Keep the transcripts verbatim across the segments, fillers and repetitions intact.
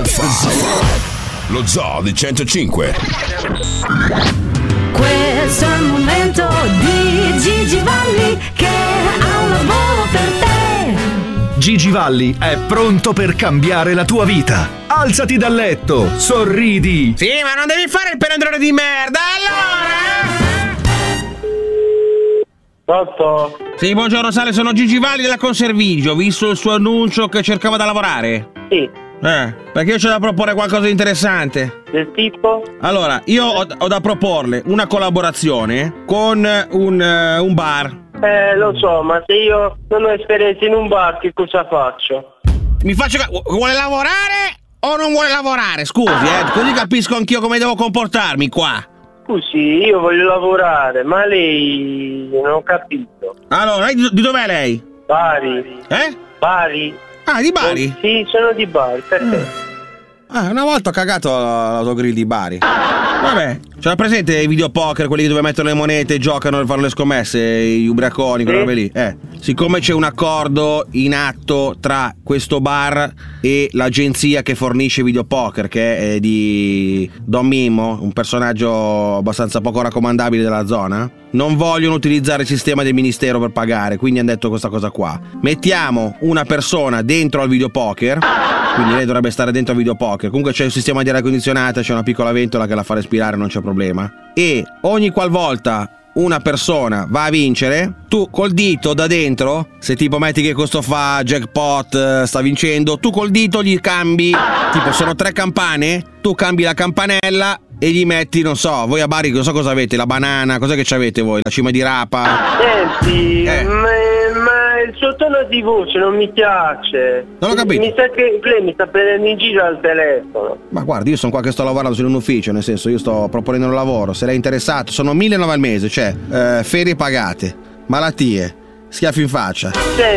Lo Zoo di centocinque. Questo è il momento di Gigi Valli che ha un lavoro per te. Gigi Valli è pronto per cambiare la tua vita. Alzati dal letto, sorridi. Sì, ma non devi fare il penandrone di merda, allora! Pronto? Sì, buongiorno, Sale, sono Gigi Valli della Conservigio. Ho visto il suo annuncio che cercava da lavorare. Sì. Eh, perché io c'ho da proporre qualcosa di interessante. Del tipo? Allora, io ho, ho da proporle una collaborazione con un, uh, un bar. Eh, lo so, ma se io non ho esperienza in un bar, che cosa faccio? Mi faccio... Vuole lavorare o non vuole lavorare? Scusi, eh, così capisco anch'io come devo comportarmi qua. Scusi, io voglio lavorare, ma lei non ho capito. Allora, lei di, di dov'è lei? Bari. Eh? Bari. Ah, di Bari? Sì, sono di Bari, perché? Ah, una volta ho cagato l'autogrill di Bari. Vabbè, c'era presente i videopoker, quelli dove mettono le monete, giocano e fanno le scommesse, gli ubriaconi, quelle robe lì. Eh, siccome c'è un accordo in atto tra questo bar e l'agenzia che fornisce videopoker, che è di Don Mimmo, un personaggio abbastanza poco raccomandabile della zona, non vogliono utilizzare il sistema del ministero per pagare, quindi hanno detto questa cosa qua. Mettiamo una persona dentro al videopoker, quindi lei dovrebbe stare dentro al videopoker. Comunque c'è un sistema di aria condizionata, c'è una piccola ventola che la fa respirare, non c'è problema. E ogni qualvolta una persona va a vincere, tu col dito da dentro, se tipo metti che questo fa jackpot, sta vincendo, tu col dito gli cambi, tipo sono tre campane, tu cambi la campanella e gli metti, non so, voi a Bari non so cosa avete, la banana, cos'è che c'avete voi? La cima di rapa? Senti, Eh. ma, ma il suo tono di voce non mi piace. Non ho capito. Mi sa che lei mi sta prendendo in giro al telefono. Ma guardi, io sono qua che sto lavorando in un ufficio, nel senso io sto proponendo un lavoro, se lei è interessato, sono millenovecento al mese, cioè eh, ferie pagate, malattie, schiaffi in faccia.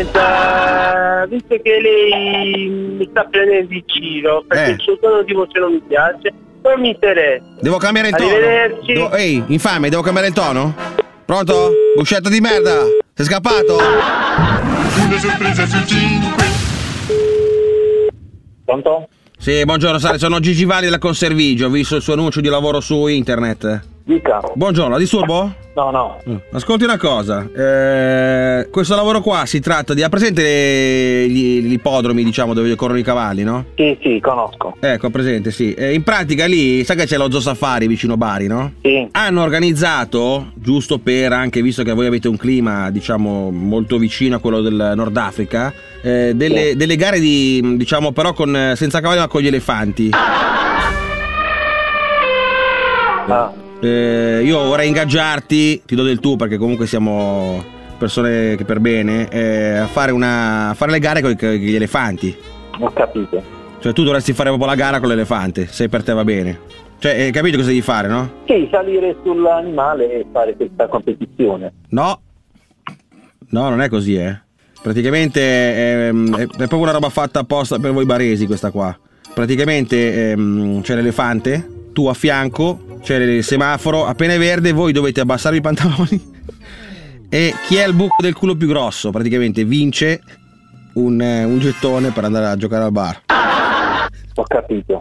Senta, visto che lei mi sta prendendo in giro, perché Eh. il suo tono di voce non mi piace, non mi interessa. Devo cambiare il tono? Arrivederci. Devo- Ehi, infame, devo cambiare il tono? Pronto? Guscetto di merda? Sei scappato? Una sorpresa su cinque. Pronto? Sì, buongiorno, Sale, sono Gigi Valli della Conservigio, ho visto il suo annuncio di lavoro su internet. Dica. Buongiorno, la disturbo? No, no. Ascolti una cosa, eh, questo lavoro qua si tratta di... Ha presente le- gli, gli ippodromi, diciamo, dove corrono i cavalli, no? Sì, sì, conosco. Ecco, presente, sì. Eh, in pratica lì, sai che c'è lo Zoo Safari vicino Bari, no? Sì. Hanno organizzato, giusto per anche, visto che voi avete un clima, diciamo, molto vicino a quello del Nord Africa, eh, delle, Sì. delle gare di, diciamo, però con, senza cavalli ma con gli elefanti. Ah. Eh, io vorrei ingaggiarti, ti do del tu perché comunque siamo persone che per bene, eh, a fare una a fare le gare con, con gli elefanti. Ho capito. Cioè tu dovresti fare proprio la gara con l'elefante, se per te va bene. Cioè, hai capito cosa devi fare, no? Sì, salire sull'animale e fare questa competizione. No, no, non è così, eh. Praticamente è, è, è proprio una roba fatta apposta per voi baresi questa qua. Praticamente ehm, c'è l'elefante, tu a fianco, c'è il semaforo, appena è verde voi dovete abbassare i pantaloni e chi ha il buco del culo più grosso praticamente vince un, eh, un gettone per andare a giocare al bar. Ho capito.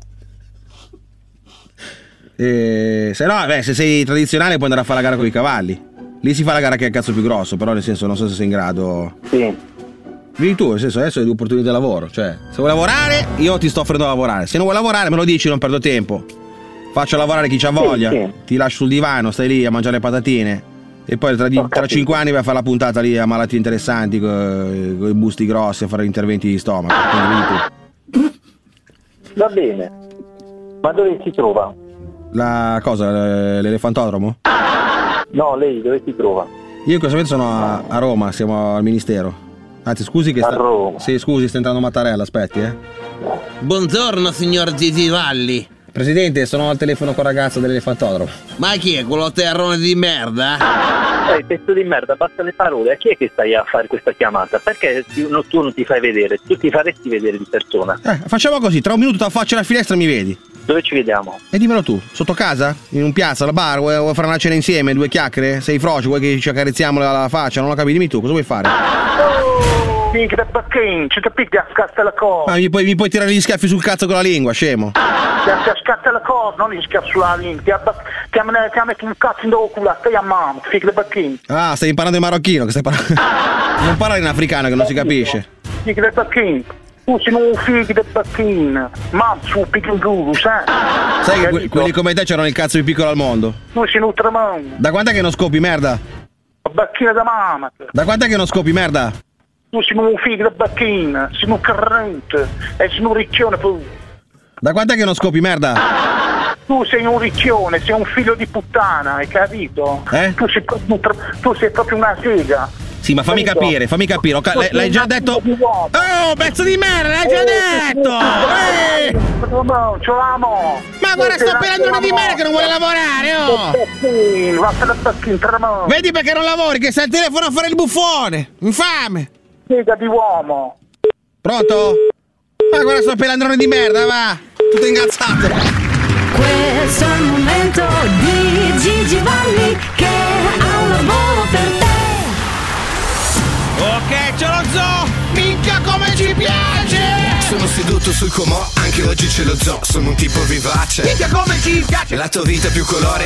E, se no, beh, se sei tradizionale puoi andare a fare la gara con i cavalli. Lì si fa la gara che è il cazzo più grosso, però nel senso non so se sei in grado. Sì. Vieni tu, nel senso adesso hai due opportunità di lavoro. Cioè, se vuoi lavorare, io ti sto offrendo da lavorare. Se non vuoi lavorare, me lo dici, non perdo tempo. Faccio lavorare chi c'ha voglia. sì. Ti lascio sul divano, stai lì a mangiare le patatine. E poi tra, Ho tra capito. cinque anni vai a fare la puntata lì a malattie interessanti, con, con i busti grossi, a fare interventi di stomaco. Quindi vieni tu. Va bene. Ma dove si trova? La cosa, l'elefantodromo? No, lei dove si trova? Io in questo momento sono a, a Roma, siamo al ministero. Anzi, scusi che A sta. Roma. Sì, scusi, sta entrando Mattarella, aspetti, eh. Buongiorno signor Gigi Valli. Presidente, sono al telefono con il ragazzo dell'elefantodromo. Ma chi è quello terrone di merda? Eh, pezzo di merda, basta le parole. A chi è che stai a fare questa chiamata? Perché tu, no, tu non ti fai vedere? Tu ti faresti vedere di persona. Eh, facciamo così, tra un minuto ti affaccio alla finestra e mi vedi. Dove ci vediamo? E dimmelo tu, sotto casa? In un piazza, al bar? Vuoi, vuoi fare una cena insieme, due chiacchiere? Sei frocio, vuoi che ci accarezziamo la, la faccia? Non lo capi, dimmi tu, cosa vuoi fare? Oh, minchia da bacchin, ci capisci a scatta la cosa. Ma mi puoi, mi puoi tirare gli schiaffi sul cazzo con la lingua, scemo? Ti a scatta la cosa, non gli schiaffi sulla lingua. Ti ha messo un cazzo in culo, stai a mano, figlio da bacchin. Ah, stai imparando il marocchino, che stai parlando? Non parlare in africano che non si capisce. Figlio da bacchin. Tu sei un figlio del bacchino, ma su piccolo, sai? Sai che que- quelli come te c'erano il cazzo più piccolo al mondo? Tu sei un tramonto. Da quant'è che non scopi, merda? La bacchina da mamma. Da quant'è che non scopi, merda? Tu sei un figlio del bacchino, sei un carrente e sei un riccione pure. Da quant'è che non scopi, merda? Tu sei un riccione, sei un figlio di puttana, hai capito? Eh? Tu sei, tu, tu sei proprio una sega. Sì, ma fammi Capito? capire, fammi capire. Ca- l'hai, l'hai già detto? Oh, pezzo di merda, l'hai già detto! Eh! Ce l'amo! Ma guarda sto pelandone di merda che non vuole lavorare, oh! Vattene al bacchino, tremendo! Vedi perché non lavori, che sei al telefono a fare il buffone! Infame! Sega di uomo! Pronto? Ma guarda sto pelandrone di merda, va! Tutto ingazzato! Questo è il momento di Gigi Valli che ha un lavoro per te. Ok, ce lo zoo! Minchia come ci piace! Sono seduto sul comò, anche oggi ce lo zoo. Sono un tipo vivace. Minchia come ci piace! La tua vita più colore.